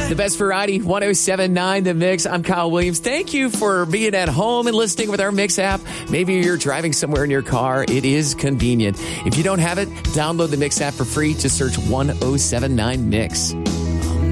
The best variety, 107.9 The Mix. I'm Kyle Williams. Thank you for being at home and listening with our Mix app. Maybe you're driving somewhere in your car. It is convenient. If you don't have it, download the Mix app for free. Just search 107.9 Mix.